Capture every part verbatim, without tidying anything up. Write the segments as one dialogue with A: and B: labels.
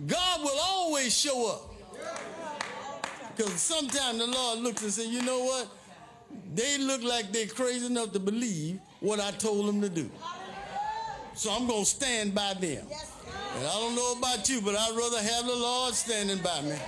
A: God will always show up. Because sometimes the Lord looks and says, you know what? They look like they're crazy enough to believe what I told them to do. So I'm going to stand by them. And I don't know about you, but I'd rather have the Lord standing by me.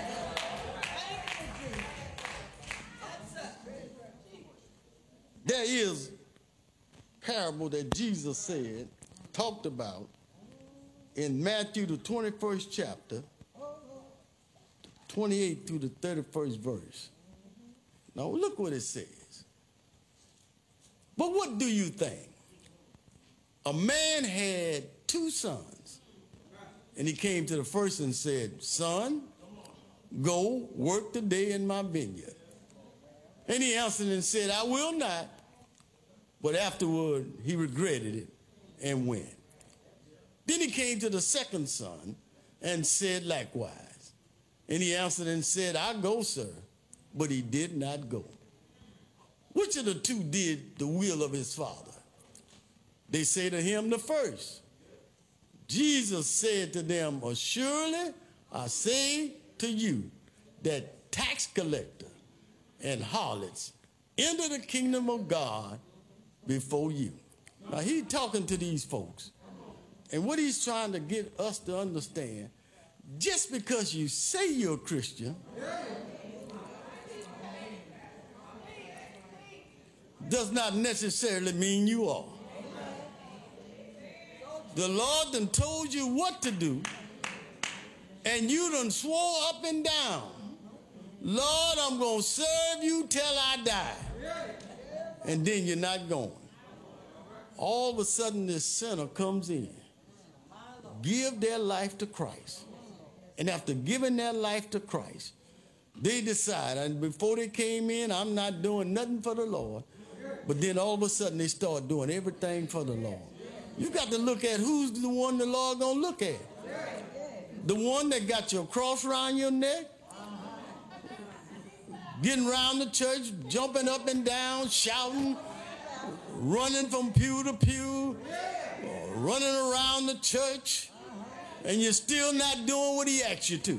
A: There is a parable that Jesus said, talked about, in Matthew, the twenty-first chapter, twenty-eighth through the thirty-first verse. Now look what it says. But what do you think? A man had two sons, and he came to the first and said, son, go work today in my vineyard. And he answered and said, I will not. But afterward, he regretted it and went. Then he came to the second son and said likewise. And he answered and said, I go, sir. But he did not go. Which of the two did the will of his father? They say to him, the first. Jesus said to them, surely I say to you that tax collector and harlots enter the kingdom of God before you. Now he's talking to these folks. And what he's trying to get us to understand, just because you say you're a Christian does not necessarily mean you are. The Lord done told you what to do, and you done swore up and down, Lord, I'm going to serve you till I die. And then you're not going. All of a sudden this sinner comes in, give their life to Christ. And after giving their life to Christ, they decide, and before they came in, I'm not doing nothing for the Lord. But then all of a sudden they start doing everything for the Lord. You got to look at who's the one the Lord gonna look at. The one that got your cross around your neck, getting around the church, jumping up and down, shouting, running from pew to pew, running around the church, and you're still not doing what he asked you to.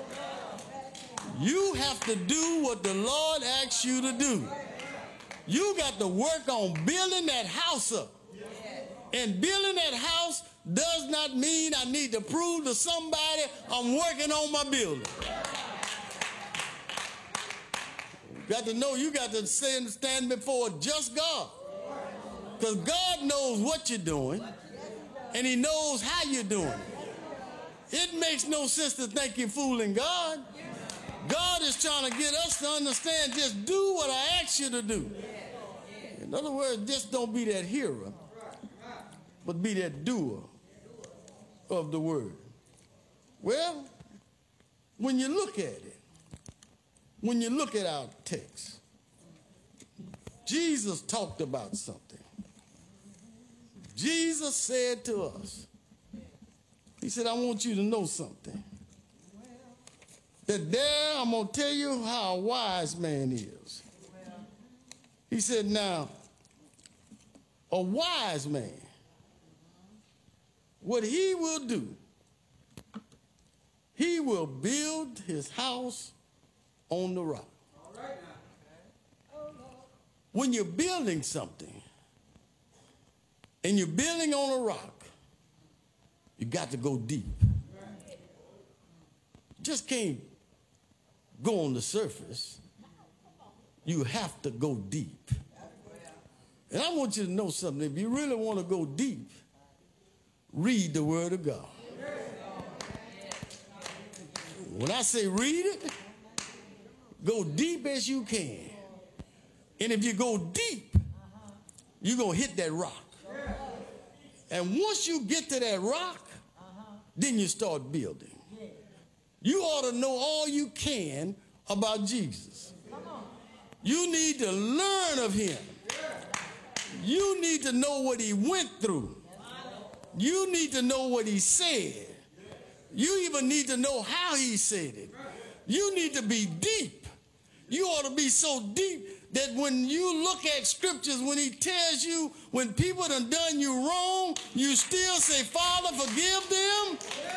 A: You have to do what the Lord asks you to do. You got to work on building that house up. And building that house does not mean I need to prove to somebody I'm working on my building. You got to know you got to stand before just God. Because God knows what you're doing, and he knows how you're doing it. It makes no sense to think you're fooling God. God is trying to get us to understand, just do what I ask you to do. In other words, just don't be that hearer, but be that doer of the word. Well, when you look at it, when you look at our text, Jesus talked about something. Jesus said to us, he said, I want you to know something. That there, I'm going to tell you how a wise man is. He said, now, a wise man, what he will do, he will build his house on the rock. When you're building something, and you're building on a rock, you got to go deep. Just can't go on the surface. You have to go deep. And I want you to know something. If you really want to go deep, read the Word of God. When I say read it, go deep as you can. And if you go deep, you're going to hit that rock. And once you get to that rock, then you start building. You ought to know all you can about Jesus. You need to learn of him. You need to know what he went through. You need to know what he said. You even need to know how he said it. You need to be deep. You ought to be so deep that when you look at scriptures, when he tells you, when people have done you wrong, you still say, Father, forgive them.